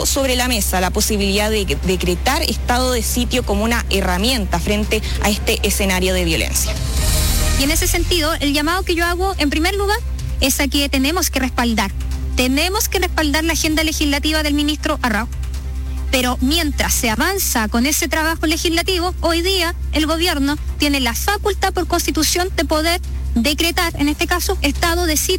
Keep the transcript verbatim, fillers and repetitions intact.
puesto sobre la mesa la posibilidad de decretar estado de sitio como una herramienta frente a este escenario de violencia. Y en ese sentido, el llamado que yo hago, en primer lugar, es a que tenemos que respaldar. Tenemos que respaldar la agenda legislativa del ministro Arrau. Pero mientras se avanza con ese trabajo legislativo, hoy día el gobierno tiene la facultad por constitución de poder decretar, en este caso, estado de sitio